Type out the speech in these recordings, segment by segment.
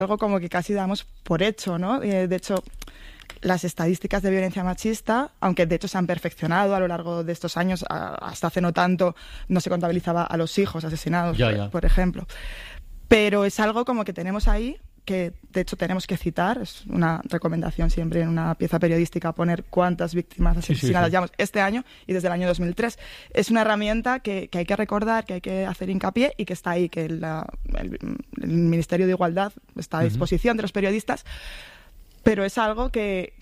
algo como que casi damos por hecho, ¿no? De hecho, las estadísticas de violencia machista, aunque de hecho se han perfeccionado a lo largo de estos años, hasta hace no tanto no se contabilizaba a los hijos asesinados, por ejemplo. Pero es algo como que tenemos ahí, que de hecho tenemos que citar, es una recomendación siempre en una pieza periodística poner cuántas víctimas asesinadas llevamos este año y desde el año 2003. Es una herramienta que hay que recordar, que hay que hacer hincapié y que está ahí, que el Ministerio de Igualdad está a disposición de los periodistas, pero es algo que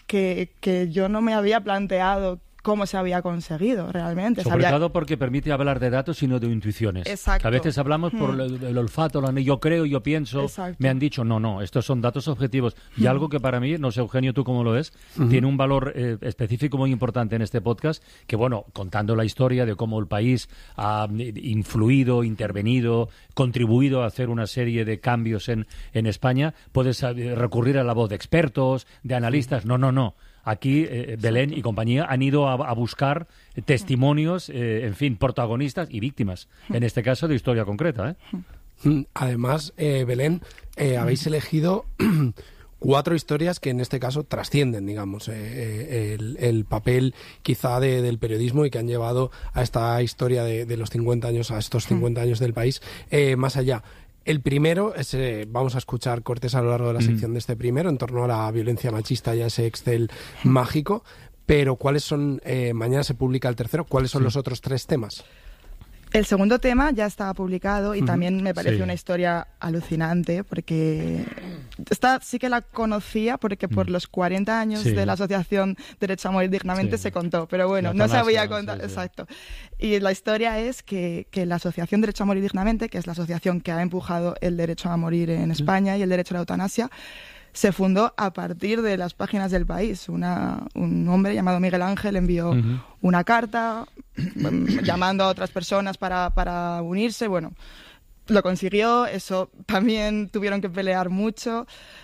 yo no me había planteado cómo se había conseguido realmente. Sobre todo porque permite hablar de datos y no de intuiciones. Exacto. A veces hablamos por el olfato, yo creo, yo pienso, me han dicho, no, estos son datos objetivos. Y algo que para mí, no sé, Eugenio, tú cómo lo ves, tiene un valor específico muy importante en este podcast, que bueno, contando la historia de cómo el país ha influido, intervenido, contribuido a hacer una serie de cambios en España, puedes recurrir a la voz de expertos, de analistas. No. Aquí Belén y compañía han ido a buscar testimonios, en fin, protagonistas y víctimas, en este caso de historia concreta. Además, Belén, habéis elegido 4 historias que en este caso trascienden, digamos, el papel quizá del periodismo y que han llevado a esta historia de los 50 años, a estos 50 años del país, más allá. El primero, vamos a escuchar cortes a lo largo de la sección de este primero, en torno a la violencia machista y a ese Excel mágico, pero ¿cuáles son, mañana se publica el tercero, cuáles son los otros 3 temas? El segundo tema ya estaba publicado y también me parece una historia alucinante, porque esta sí que la conocía porque por los 40 años de la Asociación Derecho a Morir Dignamente se contó, pero bueno, no sabía contar. Exacto. Y la historia es que la Asociación Derecho a Morir Dignamente, que es la asociación que ha empujado el derecho a morir en España y el derecho a la eutanasia, se fundó a partir de las páginas del País. Un hombre llamado Miguel Ángel envió una carta llamando a otras personas para unirse. Bueno, lo consiguió, eso también tuvieron que pelear mucho.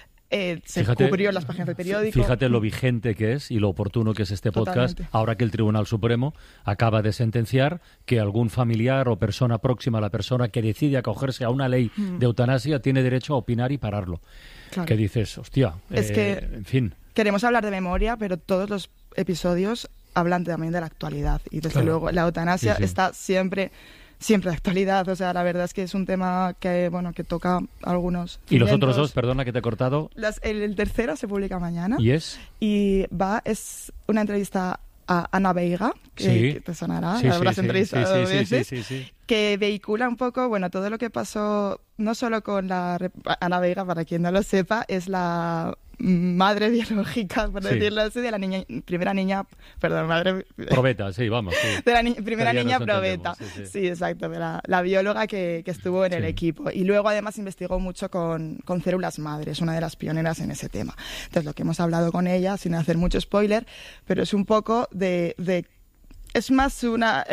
Cubrió las páginas del periódico. Fíjate lo vigente que es y lo oportuno que es este podcast. Totalmente. Ahora que el Tribunal Supremo acaba de sentenciar que algún familiar o persona próxima a la persona que decide acogerse a una ley de eutanasia tiene derecho a opinar y pararlo. Claro. ¿Qué dices? Hostia, es que en fin. Queremos hablar de memoria, pero todos los episodios hablan también de la actualidad. Y desde luego la eutanasia está siempre de actualidad. O sea, la verdad es que es un tema que toca algunos cimientos. ¿Y los otros 2, perdona que te he cortado? El tercero se publica mañana. ¿Y es? Es una entrevista a Ana Veiga, que te sonará, la habrás entrevistado veces, que vehicula un poco, todo lo que pasó, no solo con Ana Veiga, para quien no lo sepa, es la madre biológica, por decirlo así, de la primera niña, madre... Probeta, vamos. De la primera niña probeta, sí, exacto, de la bióloga que estuvo en el equipo. Y luego además investigó mucho con células madres, una de las pioneras en ese tema. Entonces lo que hemos hablado con ella, sin hacer mucho spoiler, pero es un poco es más una...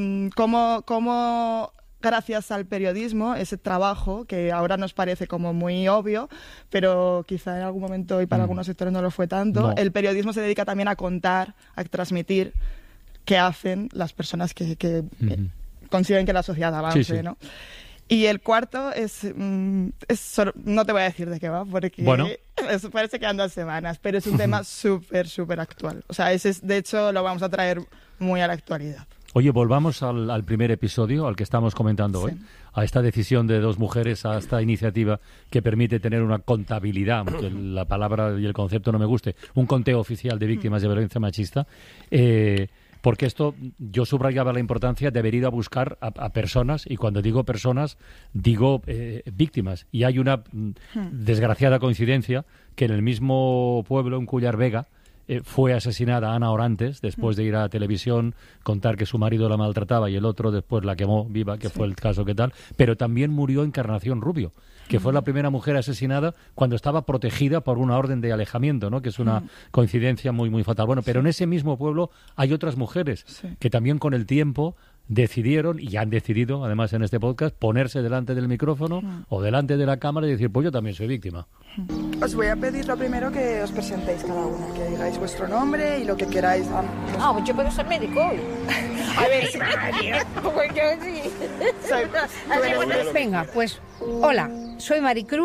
cómo gracias al periodismo, ese trabajo que ahora nos parece como muy obvio, pero quizá en algún momento y para algunos sectores no lo fue tanto, el periodismo se dedica también a contar, a transmitir qué hacen las personas que consiguen que la sociedad avance, ¿no? Y el cuarto no te voy a decir de qué va, porque parece que anda semanas, pero es un tema súper actual. O sea, de hecho lo vamos a traer muy a la actualidad. Oye, volvamos al primer episodio, al que estamos comentando hoy, a esta decisión de 2 mujeres, a esta iniciativa que permite tener una contabilidad, aunque la palabra y el concepto no me guste, un conteo oficial de víctimas de violencia machista, porque esto, yo subrayaba la importancia de haber ido a buscar a personas, y cuando digo personas, digo víctimas. Y hay una desgraciada coincidencia que en el mismo pueblo, en Cullar Vega, fue asesinada Ana Orantes después de ir a la televisión, contar que su marido la maltrataba y el otro después la quemó viva, que fue el caso que tal, pero también murió Encarnación Rubio, que fue la primera mujer asesinada cuando estaba protegida por una orden de alejamiento, ¿no? Que es una coincidencia muy fatal. Bueno, pero en ese mismo pueblo hay otras mujeres que también con el tiempo decidieron, y han decidido, además en este podcast, ponerse delante del micrófono o delante de la cámara y decir, pues yo también soy víctima. Os voy a pedir lo primero que os presentéis cada una, que digáis vuestro nombre y lo que queráis. Pues yo puedo ser médico hoy. A ver, sí. Pues yo sí. Venga, pues hola, soy Maricruz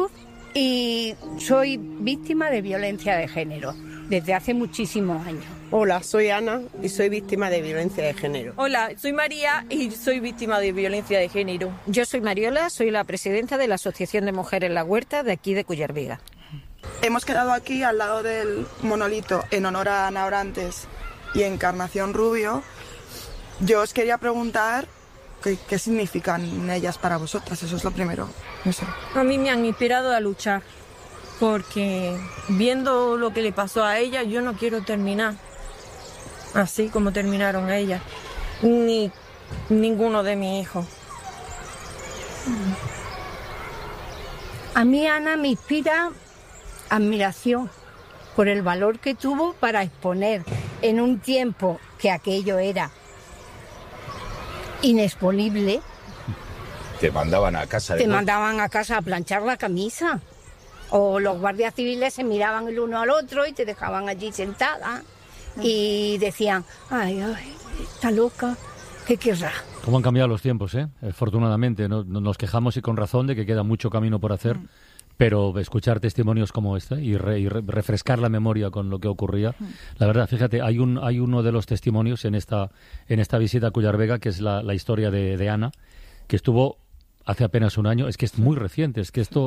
y soy víctima de violencia de género desde hace muchísimos años. Hola, soy Ana y soy víctima de violencia de género. Hola, soy María y soy víctima de violencia de género. Yo soy Mariola, soy la presidenta de la Asociación de Mujeres La Huerta de aquí de Cuyar Vega. Hemos quedado aquí al lado del monolito en honor a Ana Orantes y Encarnación Rubio. Yo os quería preguntar qué significan ellas para vosotras, eso es lo primero. No sé. A mí me han inspirado a luchar, porque viendo lo que le pasó a ella, yo no quiero terminar así como terminaron a ella, ni ninguno de mis hijos. A mí Ana me inspira admiración por el valor que tuvo para exponer en un tiempo que aquello era inexponible. Te mandaban a casa. Te mandaban a casa a planchar la camisa. O los guardias civiles se miraban el uno al otro y te dejaban allí sentada. Y decían, ay, está loca, ¿qué querrá? ¿Cómo han cambiado los tiempos, eh? Afortunadamente, nos quejamos y con razón de que queda mucho camino por hacer, pero escuchar testimonios como este y refrescar la memoria con lo que ocurría, la verdad, fíjate, hay uno de los testimonios en esta visita a Cuyar Vega, que es la historia de Ana, que estuvo hace apenas un año. Es que es muy reciente,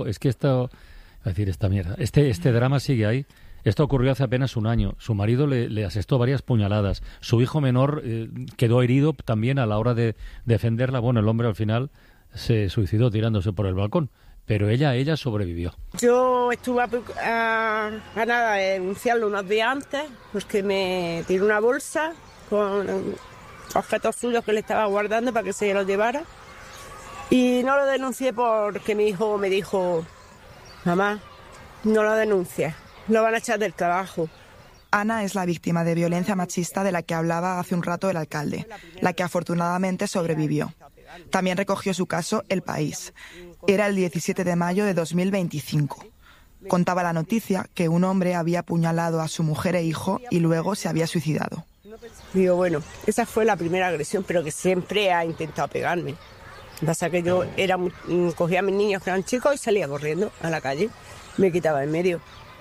este drama sigue ahí. Esto ocurrió hace apenas un año. Su marido le asestó varias puñaladas. Su hijo menor quedó herido también a la hora de defenderla. Bueno, el hombre al final se suicidó tirándose por el balcón, pero ella sobrevivió. Yo estuve a nada de denunciarlo unos días antes, porque me tiró una bolsa con objetos suyos que le estaba guardando para que se los llevara. Y no lo denuncié porque mi hijo me dijo, mamá, no lo denuncies. Lo van a echar del trabajo. Ana es la víctima de violencia machista de la que hablaba hace un rato el alcalde, la que afortunadamente sobrevivió. También recogió su caso El País. Era el 17 de mayo de 2025. Contaba la noticia que un hombre había apuñalado a su mujer e hijo y luego se había suicidado. Digo, bueno, esa fue la primera agresión, pero que siempre ha intentado pegarme. Lo que pasa es que yo cogía a mis niños que eran chicos y salía corriendo a la calle. Me quitaba en medio.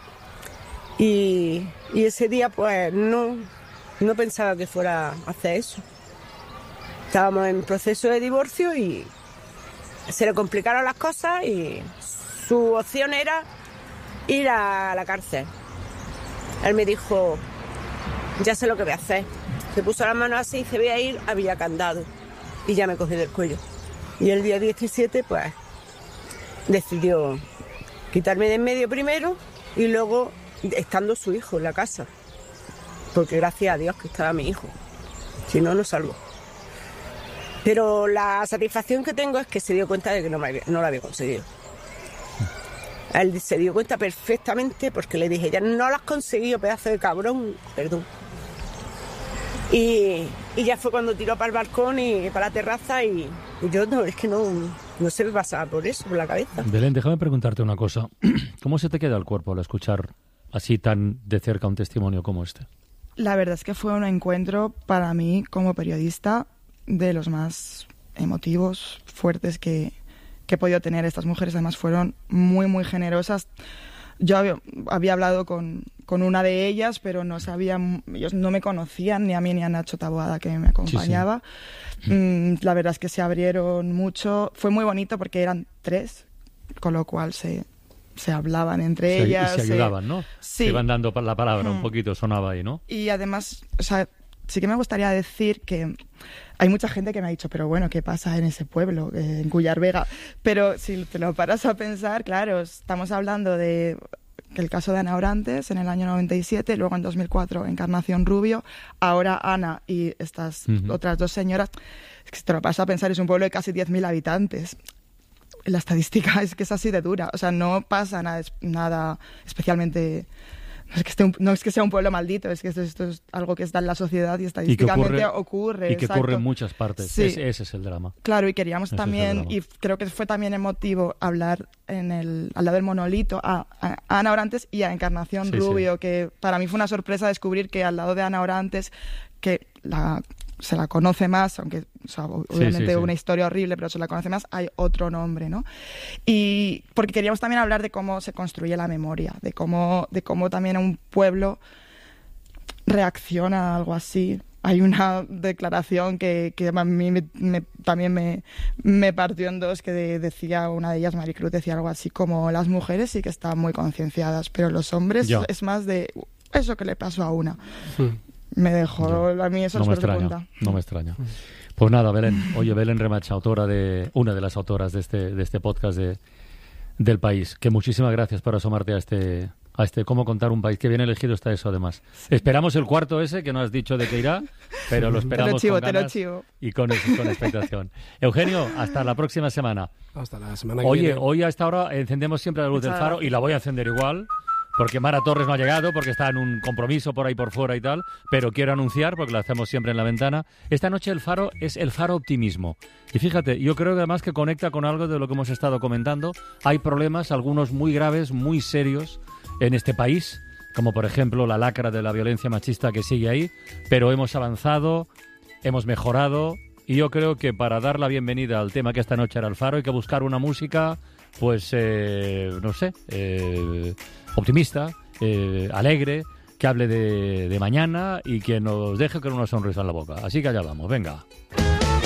Y ese día pues no pensaba que fuera a hacer eso. Estábamos en proceso de divorcio y se le complicaron las cosas y su opción era ir a la cárcel. Él me dijo, ya sé lo que voy a hacer. Se puso las manos así y dice, voy a ir a Villacandado. Y ya me cogí del cuello. Y el día 17 pues decidió quitarme de en medio primero y luego estando su hijo en la casa, porque gracias a Dios que estaba mi hijo, si no, no salgo. Pero la satisfacción que tengo es que se dio cuenta de que no lo había conseguido. Él se dio cuenta perfectamente porque le dije, ya no lo has conseguido, pedazo de cabrón, perdón. Y ya fue cuando tiró para el balcón y para la terraza y yo no se me pasaba por eso, por la cabeza. Belén, déjame preguntarte una cosa. ¿Cómo se te queda el cuerpo al escuchar así tan de cerca un testimonio como este? La verdad es que fue un encuentro para mí como periodista de los más emotivos, fuertes que he podido tener. Estas mujeres además fueron muy, muy generosas. Yo había hablado con una de ellas, pero ellos no me conocían, ni a mí ni a Nacho Taboada, que me acompañaba. Sí. La verdad es que se abrieron mucho. Fue muy bonito porque eran 3, con lo cual se hablaban entre ellas. Y se ayudaban, ¿no? Sí. Se iban dando la palabra, un poquito sonaba ahí, ¿no? Y además, sí que me gustaría decir que hay mucha gente que me ha dicho, pero bueno, ¿qué pasa en ese pueblo, en Cuyar Vega? Pero si te lo paras a pensar, claro, estamos hablando de el caso de Ana Orantes en el año 97, luego en 2004 Encarnación Rubio, ahora Ana y estas otras 2 señoras. Es que si te lo paras a pensar, es un pueblo de casi 10.000 habitantes. La estadística es que es así de dura, o sea, no pasa nada especialmente. No es que sea un pueblo maldito, es que esto es algo que está en la sociedad y estadísticamente ocurre. Y que ocurre en muchas partes. Sí. Ese es el drama. Claro, y queríamos también, y creo que fue también emotivo hablar al lado del monolito a Ana Orantes y a Encarnación Rubio, que para mí fue una sorpresa descubrir que al lado de Ana Orantes, que se la conoce más, aunque obviamente una historia horrible, pero se la conoce más, hay otro nombre, ¿no? Y porque queríamos también hablar de cómo se construye la memoria, de cómo también un pueblo reacciona a algo así. Hay una declaración que a mí también me partió en dos, que decía una de ellas, Maricruz, decía algo así como: las mujeres sí que están muy concienciadas, pero los hombres es más de eso que le pasó a una. Me dejó a mí eso súper pregunta. No me extraña. Pues nada, Belén. Oye, Belén Remach, una de las autoras de este podcast del País. Que muchísimas gracias por asomarte a este cómo contar un país. Que bien elegido está eso, además. Esperamos el cuarto ese, que no has dicho de qué irá, pero lo esperamos con ganas y con expectación. Eugenio, hasta la próxima semana. Hasta la semana que viene. Hoy a esta hora encendemos siempre la luz del faro y la voy a encender igual, porque Mara Torres no ha llegado, porque está en un compromiso por ahí por fuera y tal, pero quiero anunciar, porque lo hacemos siempre en la ventana, esta noche el faro es el faro optimismo. Y fíjate, yo creo que además que conecta con algo de lo que hemos estado comentando. Hay problemas, algunos muy graves, muy serios en este país, como por ejemplo la lacra de la violencia machista que sigue ahí, pero hemos avanzado, hemos mejorado, y yo creo que para dar la bienvenida al tema que esta noche era el faro hay que buscar una música, pues, no sé, optimista, alegre, que hable de mañana y que nos deje con una sonrisa en la boca. Así que allá vamos, venga.